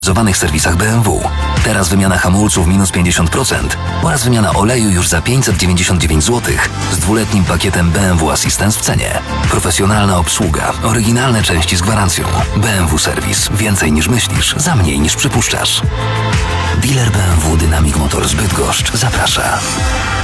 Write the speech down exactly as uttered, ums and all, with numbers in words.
w serwisach B M W. Teraz wymiana hamulców minus pięćdziesiąt procent oraz wymiana oleju już za pięćset dziewięćdziesiąt dziewięć złotych z dwuletnim pakietem B M W Assistance w cenie. Profesjonalna obsługa, oryginalne części z gwarancją. B M W Serwis. Więcej niż myślisz, za mniej niż przypuszczasz. Dealer B M W Dynamic Motors Bydgoszcz zaprasza.